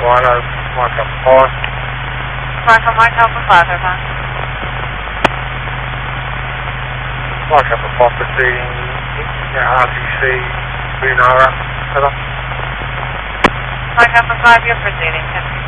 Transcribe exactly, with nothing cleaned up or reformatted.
One of Mike Alpha five. Five from Mike Alpha five, over. Mike Alpha five proceeding, yeah, R T C, Lunara, over. Mike Alpha five, you're proceeding, ten.